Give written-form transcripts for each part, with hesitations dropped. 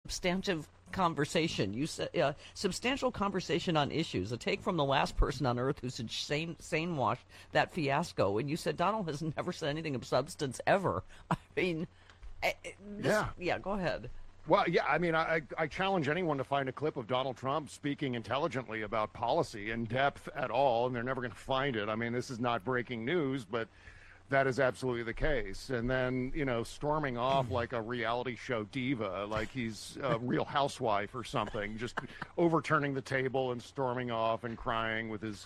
substantive conversation. You said substantial conversation on issues. A take from the last person on earth who's sane washed that fiasco. And you said Donald has never said anything of substance ever. I mean, yeah. Go ahead. Well, yeah, I mean, I challenge anyone to find a clip of Donald Trump speaking intelligently about policy in depth at all, and they're never going to find it. I mean, this is not breaking news, but that is absolutely the case. And then, storming off like a reality show diva, like he's a Real Housewife or something, just overturning the table and storming off and crying with his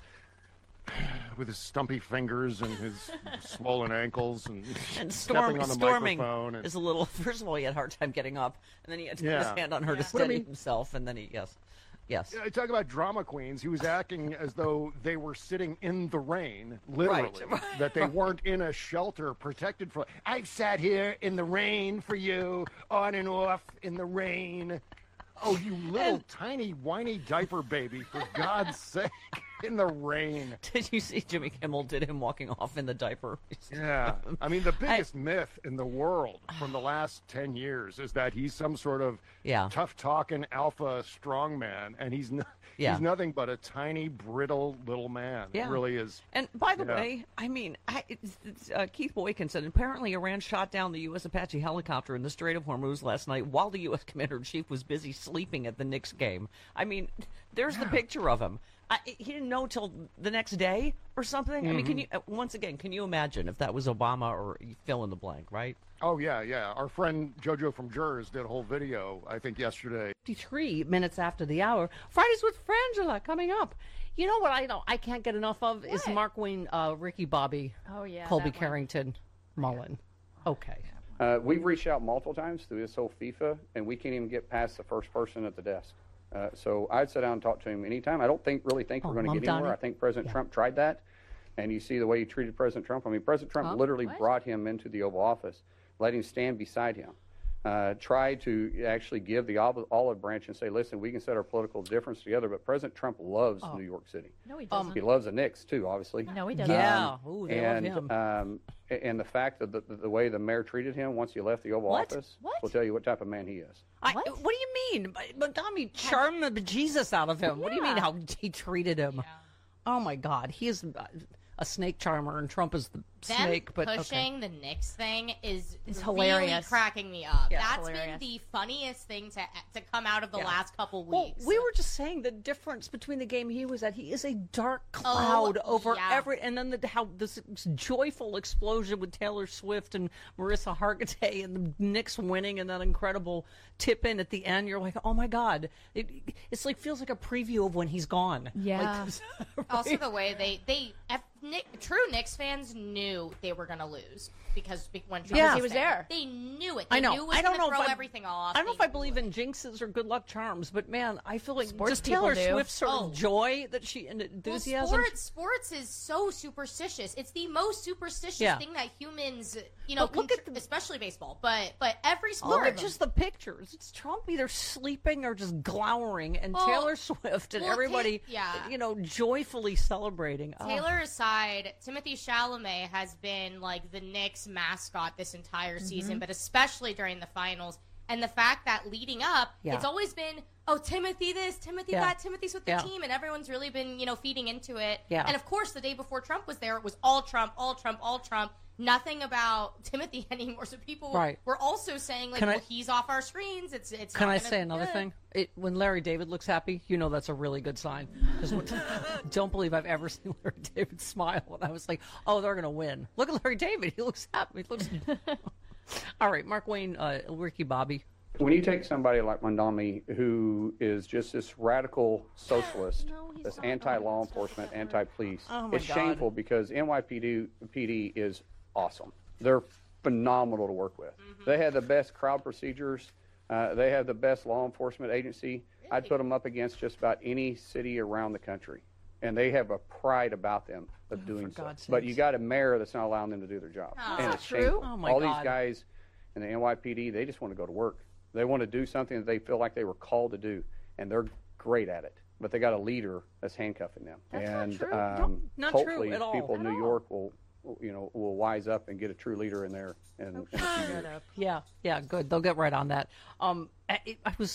stumpy fingers and his swollen ankles and stepping on the microphone. Is a little. First of all, he had a hard time getting up, and then he had to put his hand on her to steady himself, and then yes. Yeah, I talk about drama queens. He was acting as though they were sitting in the rain, literally, right. That they weren't in a shelter protected from. I've sat here in the rain for you, on and off in the rain. Oh, you little tiny whiny diaper baby! For God's sake. In the rain. Did you see Jimmy Kimmel did him walking off in the diaper? Yeah. I mean, the biggest myth in the world from the last 10 years is that he's some sort of tough-talking alpha strongman, and he's nothing but a tiny, brittle little man. Yeah. It really is. And by the way, I mean, Keith Boykin said apparently Iran shot down the U.S. Apache helicopter in the Strait of Hormuz last night while the U.S. Commander-in-Chief was busy sleeping at the Knicks game. I mean, there's the picture of him. He didn't know till the next day or something. Mm-hmm. I mean, can you imagine if that was Obama or you fill in the blank, right? Oh, yeah. Our friend JoJo from Jers did a whole video, I think, yesterday. 53 minutes after the hour. Fridays with Frangela coming up. You know what I can't get enough of is Mark Wayne, Ricky Bobby, Colby Carrington, Mullen. Okay. We've reached out multiple times through this whole FIFA, and we can't even get past the first person at the desk. So I'd sit down and talk to him anytime. I don't really think we're going to get anywhere. I think President Trump tried that, and you see the way he treated President Trump. I mean, President Trump literally brought him into the Oval Office, let him stand beside him, tried to actually give the olive branch and say, listen, we can set our political difference together, but President Trump loves New York City. No, he doesn't. He loves the Knicks, too, obviously. No, he doesn't. Yeah. Ooh, they love him. And the fact that the way the mayor treated him once he left the Oval Office will tell you what type of man he is. What do you mean? Tommy charmed the bejesus out of him. What do you mean how he treated him? Yeah. Oh, my God. He is a snake charmer, and Trump is the snake. But pushing the Knicks thing is hilarious. Really cracking me up. Yeah, That's been the funniest thing to come out of the last couple weeks. Well, we were just saying the difference between the game he was at. He is a dark cloud over every, and then how this joyful explosion with Taylor Swift and Marissa Hargitay and the Knicks winning and that incredible tip in at the end. You're like, oh my God, it's like feels like a preview of when he's gone. Yeah. Like, also the way true Knicks fans knew they were going to lose because when Trump was there. They knew it. I know. Knew it was going to throw everything off. I don't know if I believe in jinxes or good luck charms, but man, I feel like sports just Taylor do. Swift's sort of joy that she and enthusiasm. Well, sports is so superstitious. It's the most superstitious thing that humans, especially baseball, but every sport. Look at just the pictures. It's Trump either sleeping or just glowering, and Taylor Swift and everybody, joyfully celebrating. Taylor aside, Timothée Chalamet has been like the Knicks mascot this entire season, but especially during the finals. And the fact that leading up, it's always been, Timothy this, Timothy that, Timothy's with the team, and everyone's really been, feeding into it. Yeah. And of course, the day before Trump was there, it was all Trump, all Trump, all Trump. Nothing about Timothy anymore. So people were also saying, like, he's off our screens. It's. Can I say another thing? When Larry David looks happy, that's a really good sign. Don't believe I've ever seen Larry David smile. And I was like, oh, they're going to win. Look at Larry David. He looks happy. All right, Mark Wayne, Ricky Bobby. When you take somebody like Mondami, who is just this radical socialist, this anti-law enforcement, anti-police, it's shameful because NYPD is awesome. They're phenomenal to work with. They have the best crowd procedures. They have the best law enforcement agency. Really? I'd put them up against just about any city around the country. And they have a pride about them of doing so. But you got a mayor that's not allowing them to do their job. And it's true. Oh my God. All these guys in the NYPD, they just want to go to work. They want to do something that they feel like they were called to do, and they're great at it. But they got a leader that's handcuffing them. That's not hopefully true at all. People in New York will wise up and get a true leader in there. And Yeah, good. They'll get right on that. I was